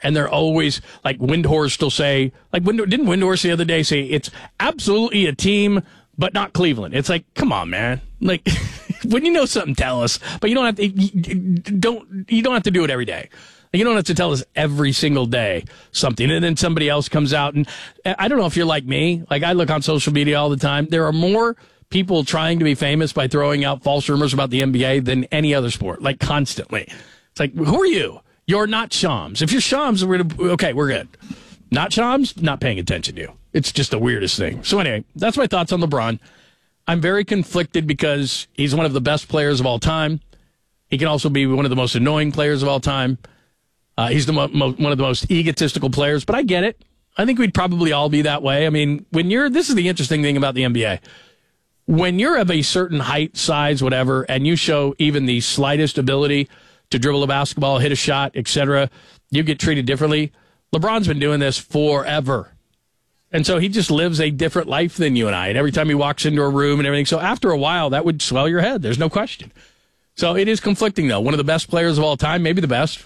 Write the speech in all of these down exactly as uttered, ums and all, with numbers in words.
And they're always, like Windhorst will say, like, Wind, didn't Windhorst the other day say, it's absolutely a team, but not Cleveland? It's like, come on, man. Like, when you know something, tell us. But you don't have to, you, don't, you don't have to do it every day. You don't have to tell us every single day something. And then somebody else comes out. And I don't know if you're like me. Like, I look on social media all the time. There are more people trying to be famous by throwing out false rumors about the N B A than any other sport, like constantly. It's like, who are you? You're not Shams. If you're Shams, we're gonna, okay, we're good. Not Shams, not paying attention to you. It's just the weirdest thing. So anyway, that's my thoughts on LeBron. I'm very conflicted because he's one of the best players of all time. He can also be one of the most annoying players of all time. Uh, he's the mo- mo- one of the most egotistical players, but I get it. I think we'd probably all be that way. I mean, when you're, this is the interesting thing about the N B A. When you're of a certain height, size, whatever, and you show even the slightest ability to dribble a basketball, hit a shot, et cetera, you get treated differently. LeBron's been doing this forever. And so he just lives a different life than you and I. And every time he walks into a room and everything. So after a while, that would swell your head. There's no question. So it is conflicting, though. One of the best players of all time, maybe the best,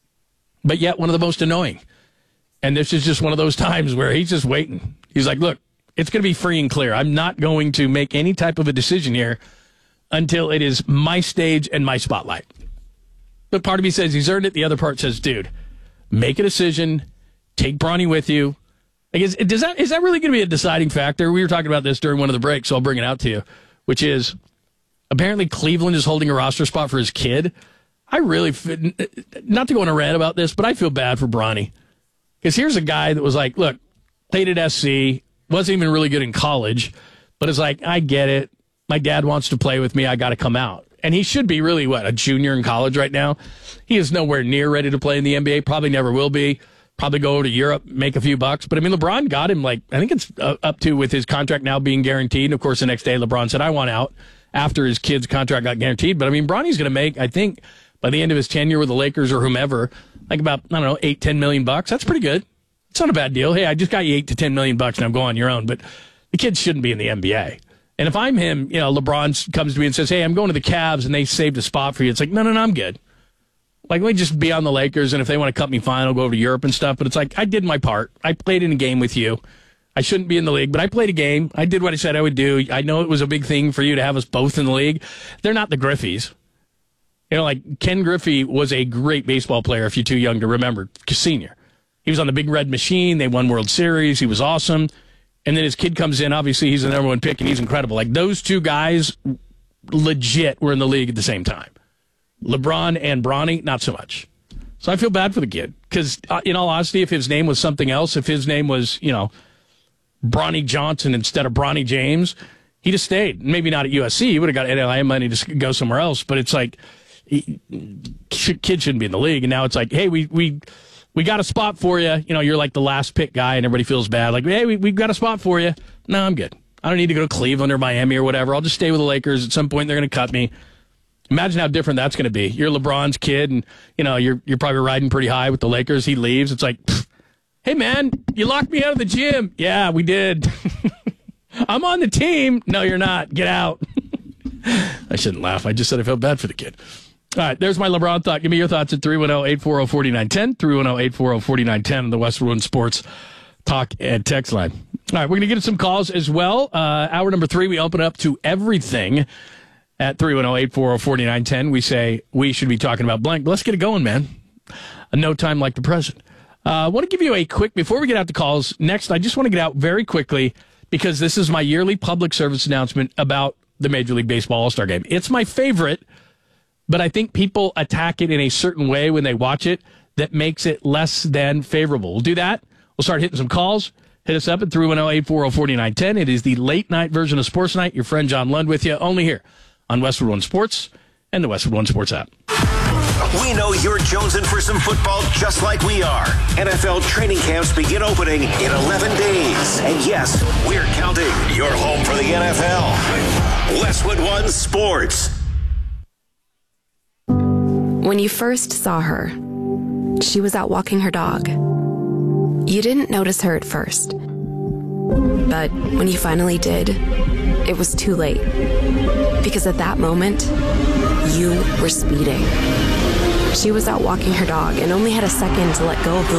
but yet one of the most annoying. And this is just one of those times where he's just waiting. He's like, look, it's going to be free and clear. I'm not going to make any type of a decision here until it is my stage and my spotlight. But part of me says he's earned it. The other part says, dude, make a decision. Take Bronny with you. I guess, does that, is that really going to be a deciding factor? We were talking about this during one of the breaks, so I'll bring it out to you, which is apparently Cleveland is holding a roster spot for his kid. I really, not to go on a rant about this, but I feel bad for Bronny. Because here's a guy that was like, look, played at S C, wasn't even really good in college, but it's like, I get it. My dad wants to play with me. I got to come out. And he should be really, what, a junior in college right now? He is nowhere near ready to play in the N B A. Probably never will be. Probably go over to Europe, make a few bucks. But, I mean, LeBron got him, like, I think it's uh, up to with his contract now being guaranteed. And, of course, the next day LeBron said, I want out after his kid's contract got guaranteed. But, I mean, Bronny's going to make, I think, by the end of his tenure with the Lakers or whomever, like about, I don't know, eight, ten million bucks. That's pretty good. It's not a bad deal. Hey, I just got you eight to ten million bucks, now go on your own. But the kid shouldn't be in the N B A. And if I'm him, you know, LeBron comes to me and says, hey, I'm going to the Cavs, and they saved a spot for you. It's like, no, no, no, I'm good. Like, let me just be on the Lakers, and if they want to cut me fine, I'll go over to Europe and stuff. But it's like, I did my part. I played in a game with you. I shouldn't be in the league, but I played a game. I did what I said I would do. I know it was a big thing for you to have us both in the league. They're not the Griffies. You know, like, Ken Griffey was a great baseball player, if you're too young to remember, senior. He was on the Big Red Machine. They won World Series. He was awesome. And then his kid comes in. Obviously, he's the number one pick, and he's incredible. Like, those two guys legit were in the league at the same time. LeBron and Bronny, not so much. So I feel bad for the kid. Because, uh, in all honesty, if his name was something else, if his name was, you know, Bronny Johnson instead of Bronny James, he'd have stayed. Maybe not at U S C. He would have got N I L money to go somewhere else. But it's like, he, kid shouldn't be in the league. And now it's like, hey, we... we We got a spot for you. You know, you're like the last pick guy, and everybody feels bad. Like, hey, we we got a spot for you. No, I'm good. I don't need to go to Cleveland or Miami or whatever. I'll just stay with the Lakers. At some point, they're going to cut me. Imagine how different that's going to be. You're LeBron's kid, and, you know, you're you're probably riding pretty high with the Lakers. He leaves. It's like, pfft, hey, man, you locked me out of the gym. Yeah, we did. I'm on the team. No, you're not. Get out. I shouldn't laugh. I just said I felt bad for the kid. All right, there's my LeBron thought. Give me your thoughts at three one zero, eight four zero, four nine one zero, three one zero, eight four zero, four nine one zero on the Westwood One Sports Talk and Text line. All right, we're going to get some calls as well. Uh, hour number three, we open up to everything at three one zero, eight four zero, four nine one zero. We say we should be talking about blank. Let's get it going, man. A no time like the present. I uh, want to give you a quick, before we get out the calls, next, I just want to get out very quickly because this is my yearly public service announcement about the Major League Baseball All-Star Game. It's my favorite. But I think people attack it in a certain way when they watch it that makes it less than favorable. We'll do that. We'll start hitting some calls. Hit us up at three one zero, eight four zero, four nine one zero. It is the late night version of Sports Night. Your friend John Lund with you, only here on Westwood One Sports and the Westwood One Sports app. We know you're jonesing for some football just like we are. N F L training camps begin opening in eleven days. And yes, we're counting. You're home for the N F L. Westwood One Sports. When you first saw her, she was out walking her dog. You didn't notice her at first. But when you finally did, it was too late. Because at that moment, you were speeding. She was out walking her dog and only had a second to let go of the